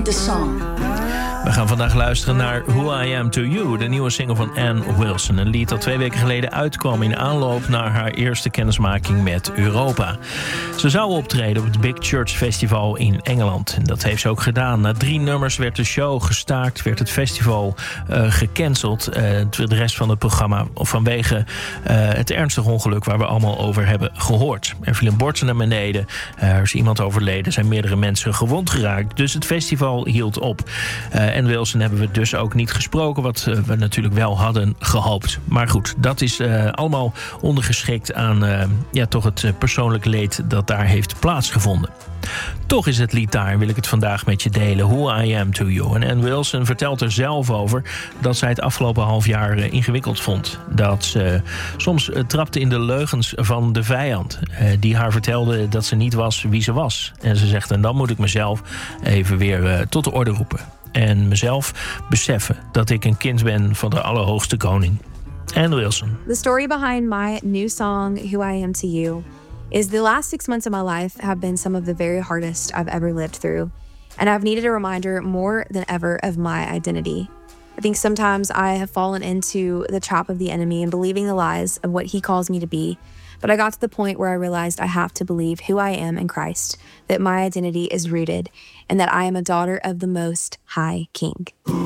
the song. We gaan vandaag luisteren naar Who I Am To You, de nieuwe single van Ann Wilson. Een lied dat 2 weken geleden uitkwam in aanloop naar haar eerste kennismaking met Europa. Ze zou optreden op het Big Church Festival in Engeland. En dat heeft ze ook gedaan. Na 3 nummers werd de show gestaakt, werd het festival gecanceld. De rest van het programma vanwege het ernstige ongeluk waar we allemaal over hebben gehoord. Er viel een bord naar beneden, er is iemand overleden, er zijn meerdere mensen gewond geraakt. Dus het festival hield op. En Wilson hebben we dus ook niet gesproken, wat we natuurlijk wel hadden gehoopt. Maar goed, dat is allemaal ondergeschikt aan toch het persoonlijk leed dat daar heeft plaatsgevonden. Toch is het lied daar, wil ik het vandaag met je delen. Who I Am To You. En Ann Wilson vertelt er zelf over dat zij het afgelopen half jaar ingewikkeld vond. Dat ze soms trapte in de leugens van de vijand. Die haar vertelde dat ze niet was wie ze was. En ze zegt, en dan moet ik mezelf even weer tot de orde roepen. En mezelf beseffen dat ik een kind ben van de Allerhoogste Koning. Ann Wilson. The story behind my new song, Who I Am To You, is the last 6 months of my life have been some of the very hardest I've ever lived through. And I've needed a reminder more than ever of my identity. I think sometimes I have fallen into the trap of the enemy and believing the lies of what he calls me to be. But I got to the point where I realized I have to believe who I am in Christ, that my identity is rooted, and that I am a daughter of the Most High King.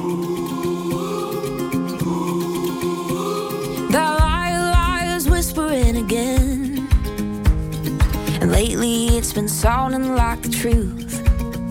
The liars whispering again, and lately it's been sounding like the truth.